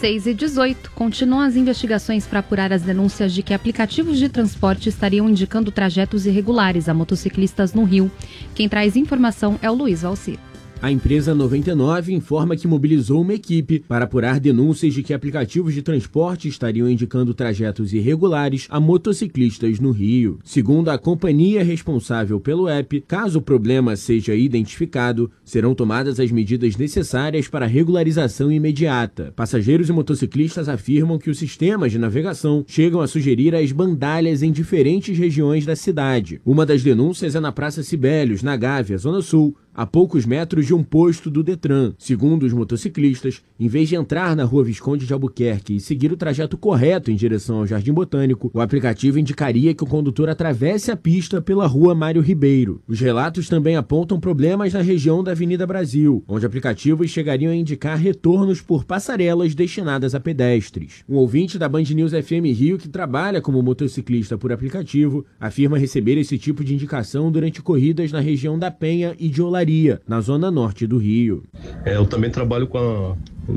6h18. Continuam as investigações para apurar as denúncias de que aplicativos de transporte estariam indicando trajetos irregulares a motociclistas no Rio. Quem traz informação é o Luiz Valcir. A empresa 99 informa que mobilizou uma equipe para apurar denúncias de que aplicativos de transporte estariam indicando trajetos irregulares a motociclistas no Rio. Segundo a companhia responsável pelo app, caso o problema seja identificado, serão tomadas as medidas necessárias para a regularização imediata. Passageiros e motociclistas afirmam que os sistemas de navegação chegam a sugerir as bandalhas em diferentes regiões da cidade. Uma das denúncias é na Praça Sibelius, na Gávea, Zona Sul, a poucos metros de um posto do Detran. Segundo os motociclistas, em vez de entrar na Rua Visconde de Albuquerque e seguir o trajeto correto em direção ao Jardim Botânico, o aplicativo indicaria que o condutor atravesse a pista pela Rua Mário Ribeiro. Os relatos também apontam problemas na região da Avenida Brasil, onde aplicativos chegariam a indicar retornos por passarelas destinadas a pedestres. Um ouvinte da Band News FM Rio, que trabalha como motociclista por aplicativo, afirma receber esse tipo de indicação durante corridas na região da Penha e de Olaria, na zona norte do Rio. Eu também trabalho com a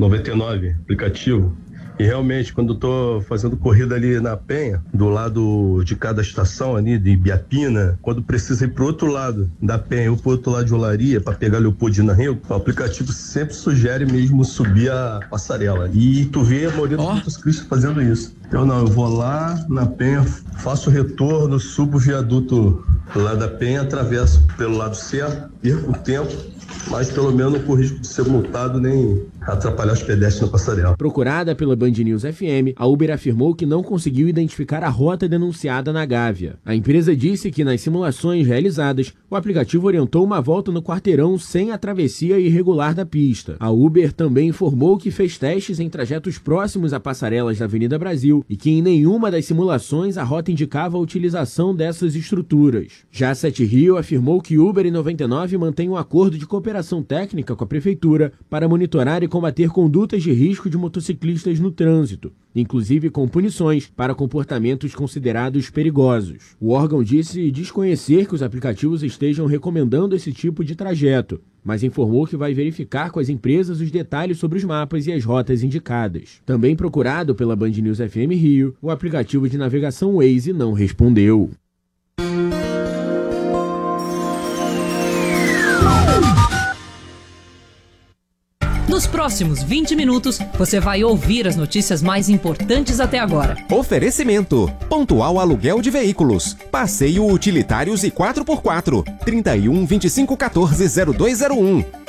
99 aplicativo e realmente quando eu tô fazendo corrida ali na Penha, do lado de cada estação ali de Ibiapina, quando precisa ir pro outro lado da Penha ou pro outro lado de Olaria para pegar Leopoldina Rio, o aplicativo sempre sugere mesmo subir a passarela. E tu vê a maioria dos motociclistas fazendo isso. Eu vou lá na Penha, faço o retorno, subo o viaduto lá da Penha, atravesso pelo lado certo, perco o tempo, mas pelo menos não corro risco de ser multado nem atrapalhar os pedestres na passarela. Procurada pela Band News FM, a Uber afirmou que não conseguiu identificar a rota denunciada na Gávea. A empresa disse que nas simulações realizadas, o aplicativo orientou uma volta no quarteirão sem a travessia irregular da pista. A Uber também informou que fez testes em trajetos próximos a passarelas da Avenida Brasil e que em nenhuma das simulações a rota indicava a utilização dessas estruturas. Já a Sete Rio afirmou que Uber e 99 mantêm um acordo de cooperação técnica com a prefeitura para monitorar e combater condutas de risco de motociclistas no trânsito, inclusive com punições para comportamentos considerados perigosos. O órgão disse desconhecer que os aplicativos estejam recomendando esse tipo de trajeto, mas informou que vai verificar com as empresas os detalhes sobre os mapas e as rotas indicadas. Também procurado pela Band News FM Rio, o aplicativo de navegação Waze não respondeu. Nos próximos 20 minutos, você vai ouvir as notícias mais importantes até agora. Oferecimento: Pontual Aluguel de Veículos, Passeio Utilitários e 4x4, 31 25 14 0201.